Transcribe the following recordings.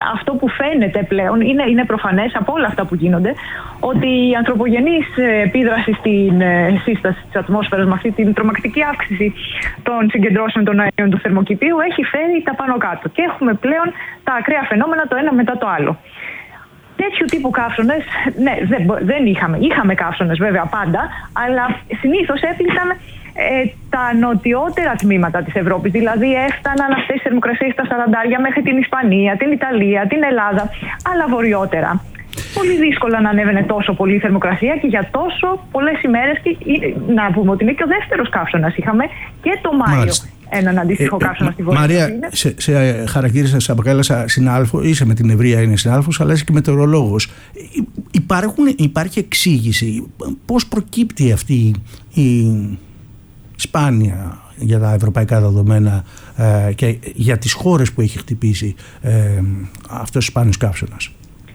Αυτό που φαίνεται πλέον είναι προφανές από όλα αυτά που γίνονται, ότι η ανθρωπογενής επίδραση στην σύσταση της ατμόσφαιρας με αυτή την τρομακτική αύξηση των συγκεντρώσεων των αερίων του θερμοκηπίου έχει φέρει τα πάνω κάτω. Και έχουμε πλέον τα ακραία φαινόμενα το ένα μετά το άλλο. Τέτοιου τύπου καύσωνες, ναι, δεν είχαμε. Είχαμε καύσωνες βέβαια πάντα, αλλά συνήθως έπληκαν τα νοτιότερα τμήματα της Ευρώπης. Δηλαδή έφταναν αυτές οι θερμοκρασίες στα 40 μέχρι την Ισπανία, την Ιταλία, την Ελλάδα, αλλά βορειότερα. Πολύ δύσκολα να ανέβαινε τόσο πολύ η θερμοκρασία και για τόσο πολλές ημέρες. Και να πούμε ότι είναι και ο δεύτερος καύσωνας. Είχαμε και το Μάιο. Μάλιστα. Έναν αντίστοιχο καύσωνα στη Βόρεια. Μαρία, σε χαρακτήρισα, σε αποκάλεσα συνάδελφο, είσαι με την Ευρεία, είναι συνάδελφος, αλλά είσαι και μετεωρολόγος. Υπάρχει εξήγηση πώς προκύπτει αυτή η σπάνια για τα ευρωπαϊκά δεδομένα και για τις χώρες που έχει χτυπήσει αυτός ο σπάνιος καύσωνας?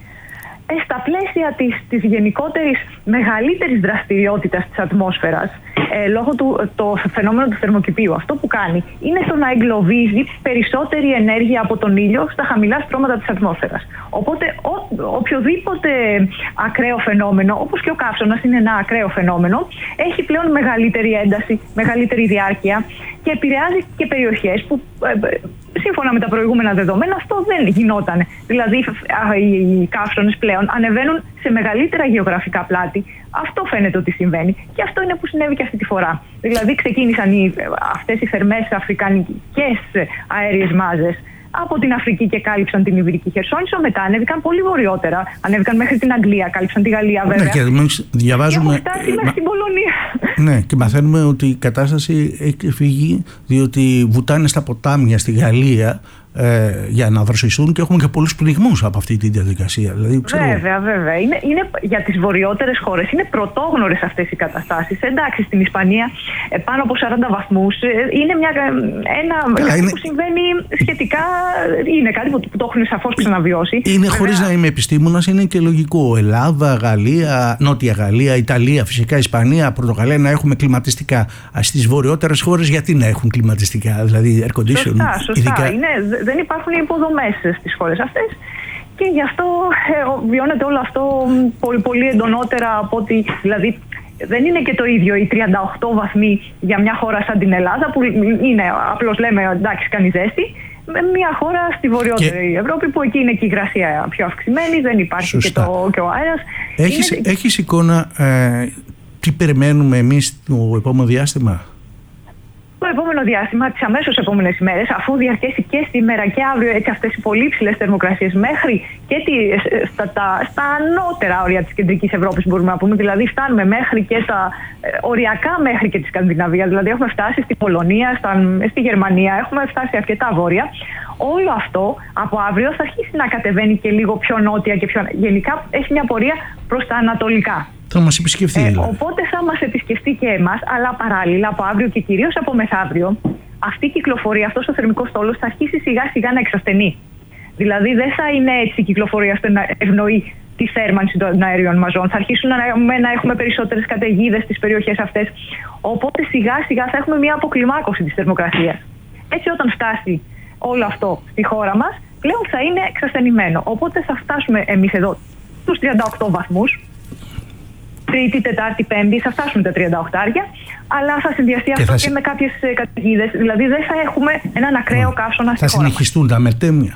Στα πλαίσια της γενικότερης μεγαλύτερης δραστηριότητας της ατμόσφαιρας, λόγω το φαινόμενο του θερμοκηπίου, αυτό που κάνει είναι το να εγκλωβίζει περισσότερη ενέργεια από τον ήλιο στα χαμηλά στρώματα της ατμόσφαιρας. Οπότε οποιοδήποτε ακραίο φαινόμενο, όπως και ο καύσωνας είναι ένα ακραίο φαινόμενο, έχει πλέον μεγαλύτερη ένταση, μεγαλύτερη διάρκεια και επηρεάζει και περιοχές που σύμφωνα με τα προηγούμενα δεδομένα αυτό δεν γινόταν. Δηλαδή οι καύσωνες πλέον ανεβαίνουν σε μεγαλύτερα γεωγραφικά πλάτη. Αυτό φαίνεται ότι συμβαίνει. Και αυτό είναι που συνέβη και αυτή τη φορά. Δηλαδή ξεκίνησαν αυτές οι θερμές αφρικανικές αέριες μάζες από την Αφρική και κάλυψαν την Ιβηρική Χερσόνησο. Μετά ανέβηκαν πολύ βορειότερα. Ανέβηκαν μέχρι την Αγγλία, κάλυψαν τη Γαλλία βέβαια. Ναι, και διαβάζουμε. Και φτάσει μέχρι την Πολωνία. Ναι, και μαθαίνουμε ότι η κατάσταση έχει φύγει διότι βουτάνε στα ποτάμια στη Γαλλία για να δροσιστούν και έχουμε και πολλούς πνιγμούς από αυτή τη διαδικασία. Δηλαδή, βέβαια. Είναι για τις βορειότερες χώρες. Είναι πρωτόγνωρες αυτές οι καταστάσεις. Εντάξει, στην Ισπανία πάνω από 40 βαθμούς είναι κάτι που συμβαίνει σχετικά. Είναι κάτι που το έχουν σαφώς ξαναβιώσει. Είναι, χωρίς να είμαι επιστήμονας, είναι και λογικό. Ελλάδα, Γαλλία, Νότια Γαλλία, Ιταλία, φυσικά Ισπανία, Πορτογαλία να έχουμε κλιματιστικά. Στις βορειότερες χώρες γιατί να έχουν κλιματιστικά, δηλαδή air condition? Σωστά. Δεν υπάρχουν υποδομές στις χώρες αυτές και γι' αυτό βιώνεται όλο αυτό πολύ, πολύ εντονότερα από ότι, δηλαδή δεν είναι και το ίδιο οι 38 βαθμοί για μια χώρα σαν την Ελλάδα που είναι, απλώς λέμε εντάξει κάνει ζέστη, με μια χώρα στη βορειότερη Ευρώπη που εκεί είναι και η υγρασία πιο αυξημένη, δεν υπάρχει και ο αέρας. Έχεις εικόνα τι περιμένουμε εμείς το επόμενο διάστημα? Το επόμενο διάστημα, τις αμέσως επόμενες ημέρες, αφού διαρκέσει και σήμερα και αύριο έτσι αυτές οι πολύ ψηλές θερμοκρασίες μέχρι και στα ανώτερα όρια της κεντρικής Ευρώπης, μπορούμε να πούμε, δηλαδή φτάνουμε μέχρι και οριακά μέχρι και τη Σκανδιναβία, δηλαδή έχουμε φτάσει στην Πολωνία, στη Γερμανία, έχουμε φτάσει αρκετά βόρεια. Όλο αυτό από αύριο θα αρχίσει να κατεβαίνει και λίγο πιο νότια και γενικά έχει μια πορεία προς τα ανατολικά. Θα μας επισκεφτεί. Οπότε θα μας επισκεφτεί και εμάς, αλλά παράλληλα από αύριο και κυρίως από μεθαύριο, αυτή η κυκλοφορία, αυτός ο θερμικός στόλος θα αρχίσει σιγά σιγά να εξασθενεί. Δηλαδή δεν θα είναι έτσι η κυκλοφορία ώστε να ευνοεί τη θέρμανση των αερίων μαζών. Θα αρχίσουν να έχουμε περισσότερες καταιγίδες στις περιοχές αυτές. Οπότε σιγά σιγά θα έχουμε μια αποκλιμάκωση της θερμοκρασίας. Έτσι όταν φτάσει όλο αυτό στη χώρα μας, πλέον θα είναι εξασθενημένο. Οπότε θα φτάσουμε εμείς εδώ στους 38 βαθμούς. Τρίτη, Τετάρτη, Πέμπτη θα φτάσουμε τα 38, αλλά θα συνδυαστεί αυτό και με κάποιες καταιγίδες. Δηλαδή δεν θα έχουμε έναν ακραίο καύσωνα στη χώρα. Θα συνεχιστούν τα μελτέμια.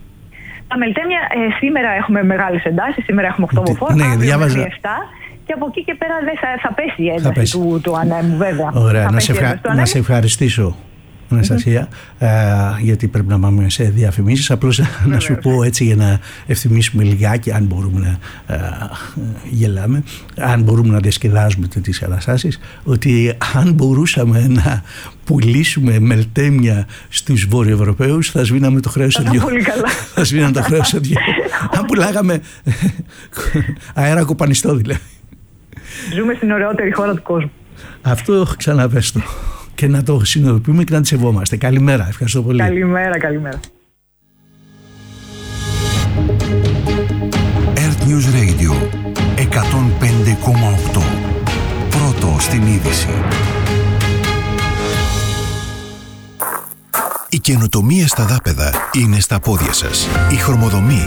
Τα μελτέμια σήμερα έχουμε μεγάλες εντάσεις. Σήμερα έχουμε 8 μποφόρ, διάβαζα 7 και από εκεί και πέρα θα πέσει η ένταση του ανέμου βέβαια. Ωραία, να σε ευχαριστήσω, Αναστασία, γιατί πρέπει να πάμε σε διαφημίσεις. Απλώς να σου πω έτσι για να ευθυμίσουμε λιγάκι, αν μπορούμε να γελάμε, αν μπορούμε να διασκεδάζουμε τέτοιες καταστάσεις, ότι αν μπορούσαμε να πουλήσουμε μελτέμια στους Βόρειο-Ευρωπαίους θα σβήναμε το χρέος σε δυο. Θα σβήναμε το χρέος σε δυο. Αν πουλάγαμε αέρα κοπανιστό δηλαδή. Ζούμε στην ωραιότερη χώρα του κόσμου. Αυτό ξαναπες το. Και να το συνειδητοποιούμε και να τις σεβόμαστε. Καλημέρα, ευχαριστώ πολύ. Καλημέρα. Earth News Radio 105,8. Πρώτο στην είδηση. Η καινοτομία στα δάπεδα είναι στα πόδια σας. Η χρωμοδομή,